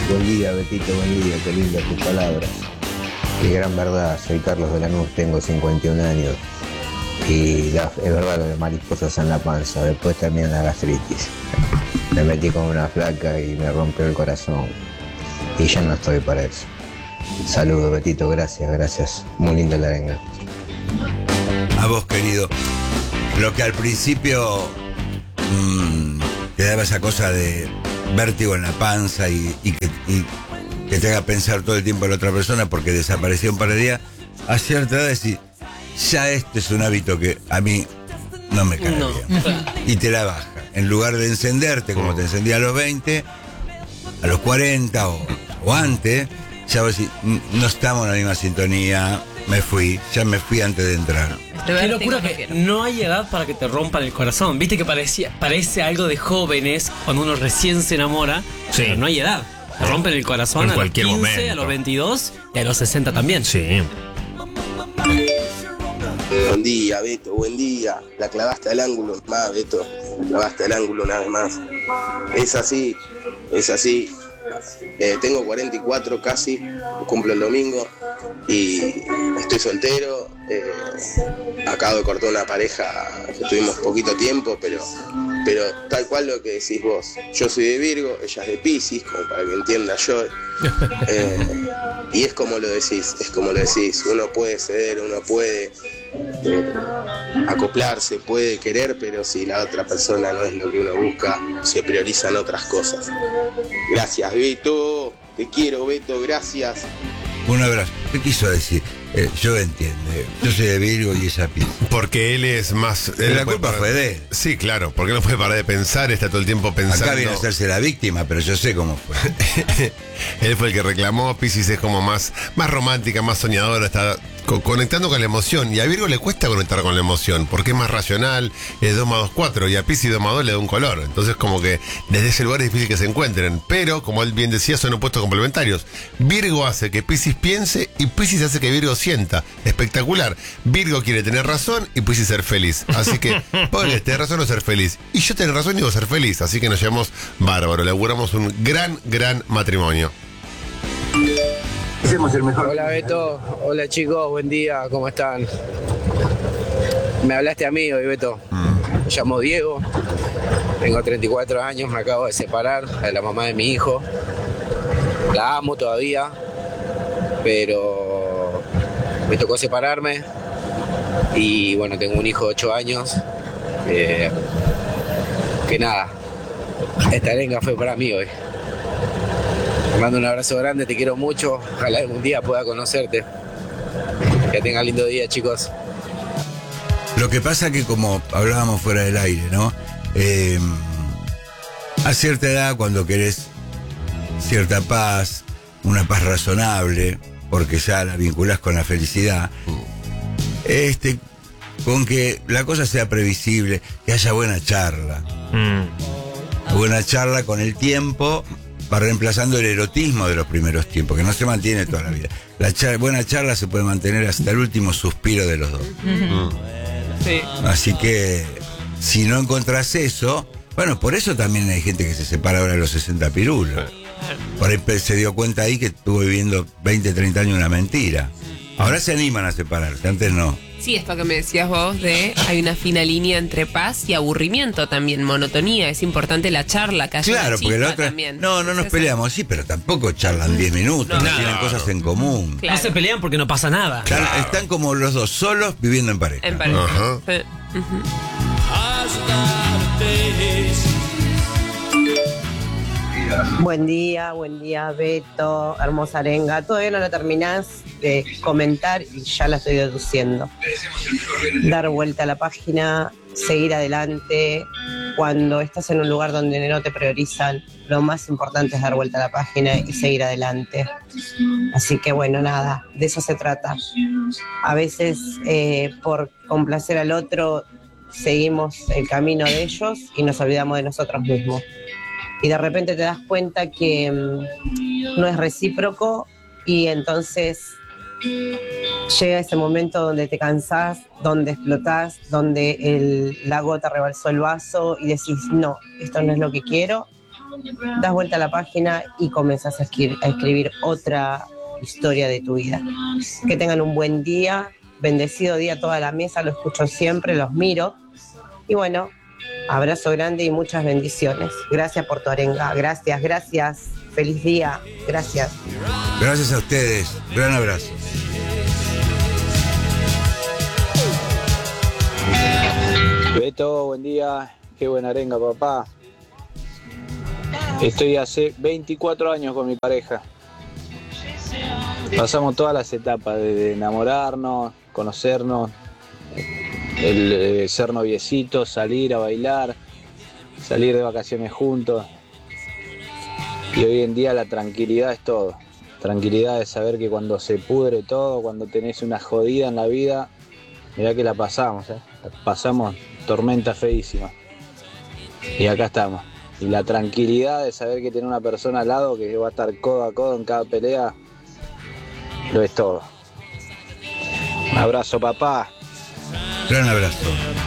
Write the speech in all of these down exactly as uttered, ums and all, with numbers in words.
Buen día, Betito, buen día, qué lindas tus palabras. Qué gran verdad, soy Carlos de Lanús, tengo cincuenta y un años. Y la, es verdad lo de mariposas en la panza, después también la gastritis. Me metí con una flaca y me rompió el corazón. Y ya no estoy para eso. Saludos, Betito, gracias, gracias. Muy linda la arenga. A vos, querido. Lo que al principio mmm, te daba esa cosa de vértigo en la panza y, y, que, y que te haga pensar todo el tiempo en la otra persona porque desapareció un par de días, a cierta edad decís, ya este es un hábito que a mí no me cae no. bien. Y te la baja. En lugar de encenderte como te encendía a los veinte, a los cuarenta o, o antes, ya vos decís, no estamos en la misma sintonía, me fui, ya me fui antes de entrar. Qué locura que no hay edad para que te rompan el corazón. Viste que parecía, parece algo de jóvenes cuando uno recién se enamora, sí. Pero no hay edad. Te rompen el corazón en a los quince, momento. A los veintidós y a los sesenta también. Sí. Buen día, Beto, buen día. La clavaste al ángulo, más, Beto. La clavaste al ángulo una vez más. Es así, es así. Eh, tengo cuarenta y cuatro casi, cumplo el domingo y estoy soltero. Eh, acabo de cortar una pareja que tuvimos poquito tiempo, pero, pero tal cual lo que decís vos. Yo soy de Virgo, ella es de Piscis, como para que entienda yo. Eh, y es como lo decís, es como lo decís. Uno puede ceder, uno puede eh, acoplarse, puede querer, pero si la otra persona no es lo que uno busca, se priorizan otras cosas. Gracias, Beto. Te quiero, Beto, gracias. Un abrazo. ¿Qué quiso decir? Eh, yo entiendo. Yo soy de Virgo y ella Piscis. Porque él es más... Él la culpa parar, fue de él. Sí, claro. Porque no puede parar de pensar, está todo el tiempo pensando. Acá viene a hacerse la víctima, pero yo sé cómo fue. Él fue el que reclamó. Piscis es como más, más romántica, más soñadora, está co- conectando con la emoción. Y a Virgo le cuesta conectar con la emoción, porque es más racional, es dos más dos, cuatro. Y a Piscis dos más dos le da un color. Entonces como que desde ese lugar es difícil que se encuentren. Pero, como él bien decía, son opuestos complementarios. Virgo hace que Piscis piense y Piscis hace que Virgo sienta. Espectacular. Virgo quiere tener razón y Piscis ser feliz. Así que, podés tener razón o ser feliz. Y yo tener razón y vos ser feliz. Así que nos llevamos bárbaro. Le auguramos un gran, gran matrimonio. Hola Beto, hola chicos, buen día, ¿cómo están? Me hablaste a mí hoy, Beto. Mm. Me llamo Diego, tengo treinta y cuatro años, me acabo de separar de la mamá de mi hijo. La amo todavía, pero me tocó separarme. Y bueno, tengo un hijo de ocho años. Eh, que nada, esta arenga fue para mí hoy. Te mando un abrazo grande, te quiero mucho. Ojalá algún día pueda conocerte. Que tengan lindo día, chicos. Lo que pasa que, como hablábamos fuera del aire, ¿no? Eh, a cierta edad, cuando querés cierta paz, una paz razonable, porque ya la vinculás con la felicidad, este, con que la cosa sea previsible, que haya buena charla. Mm. Buena charla con el tiempo, va reemplazando el erotismo de los primeros tiempos, que no se mantiene toda la vida. La char- buena charla se puede mantener hasta el último suspiro de los dos. Mm. Sí. Así que, si no encontrás eso, bueno, por eso también hay gente que se separa ahora a los sesenta pirulos. Por ahí se dio cuenta ahí que estuvo viviendo veinte, treinta años una mentira. Ahora se animan a separarse, antes no. Sí, esto que me decías vos de hay una fina línea entre paz y aburrimiento también, monotonía. Es importante la charla, que haya Claro, una porque la chispa otra... también. No, no nos Es peleamos, sí, pero tampoco charlan diez minutos, no, no tienen claro. cosas en común. Claro. No se pelean porque no pasa nada. Están, Claro. están como los dos solos viviendo en pareja. En pareja. Ajá. Sí. Uh-huh. Buen día, buen día Beto, hermosa arenga. Todavía no lo terminás de comentar y ya la estoy deduciendo. Dar vuelta a la página, seguir adelante. Cuando estás en un lugar donde no te priorizan, lo más importante es dar vuelta a la página y seguir adelante. Así que bueno, nada, de eso se trata. A veces eh, por complacer al otro seguimos el camino de ellos y nos olvidamos de nosotros mismos. Y de repente te das cuenta que mmm, no es recíproco y entonces llega ese momento donde te cansás, donde explotás, donde el, la gota rebalsó el vaso y decís, no, esto no es lo que quiero das vuelta a la página y comenzás a escribir, a escribir otra historia de tu vida. Que tengan un buen día, bendecido día a toda la mesa, lo escucho siempre, los miro. Y bueno, abrazo grande y muchas bendiciones. Gracias por tu arenga, gracias, gracias. Feliz día, gracias. Gracias a ustedes, gran abrazo. Beto, buen día, qué buena arenga, papá. Estoy hace veinticuatro años con mi pareja. Pasamos todas las etapas, de enamorarnos, conocernos, el, el ser noviecitos, salir a bailar, salir de vacaciones juntos. Y hoy en día la tranquilidad es todo. Tranquilidad de saber que cuando se pudre todo, cuando tenés una jodida en la vida, mirá que la pasamos, ¿eh? La pasamos tormenta feísima. Y acá estamos. Y la tranquilidad de saber que tiene una persona al lado que va a estar codo a codo en cada pelea, lo es todo. Un abrazo, papá. Gran abrazo.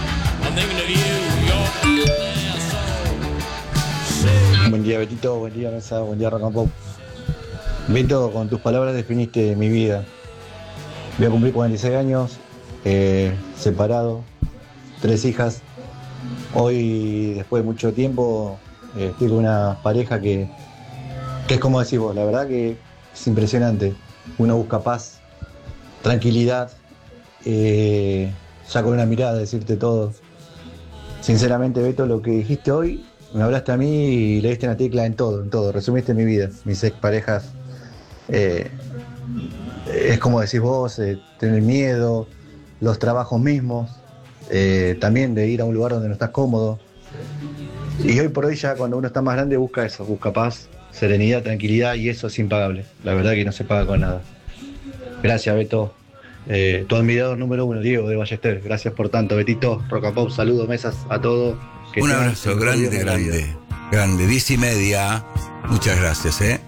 Buen día, Betito, buen día, Mesa, buen día, Rock and Pop. Beto, con tus palabras definiste mi vida. Voy a cumplir cuarenta y seis años, eh, separado, tres hijas. Hoy, después de mucho tiempo, eh, estoy con una pareja que, que es como decís vos, la verdad que es impresionante. Uno busca paz, tranquilidad, eh, ya con una mirada decirte todo. Sinceramente, Beto, lo que dijiste hoy, me hablaste a mí y le diste una tecla en todo, en todo. Resumiste mi vida, mis exparejas. Eh, es como decís vos, eh, tener miedo, los trabajos mismos, eh, también de ir a un lugar donde no estás cómodo. Y hoy por hoy ya cuando uno está más grande busca eso, busca paz, serenidad, tranquilidad, y eso es impagable. La verdad que no se paga con nada. Gracias, Beto. Eh, tu admirador número uno, Diego de Ballester. Gracias por tanto, Betito. Rock and Pop, saludos, mesas a todos. Un abrazo grande, grande, grande. Diez y media. Muchas gracias, ¿eh?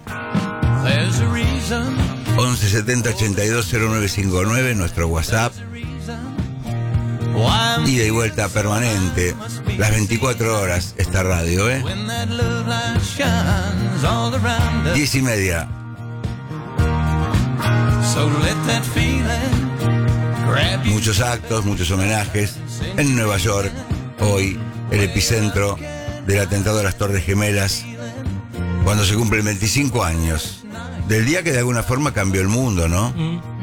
once setenta ochenta y dos cero nueve cincuenta y nueve, nuestro WhatsApp. Ida y vuelta permanente. Las veinticuatro horas esta radio, ¿eh? Diez y media. Muchos actos, muchos homenajes. En Nueva York, hoy, el epicentro del atentado a las Torres Gemelas, cuando se cumplen veinticinco años del día que de alguna forma cambió el mundo, ¿no? Mm.